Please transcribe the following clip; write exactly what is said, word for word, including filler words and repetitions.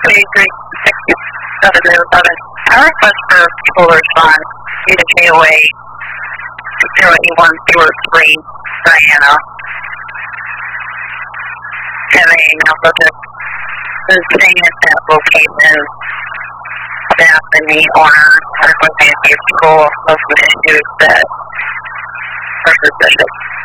eighty-three sixty-seven zero seven. I request for people to respond to the K O A zero eight one zero three Diana. And they also just is staying at that location. Staff and the owner are going to be people of some issues that are suspicious.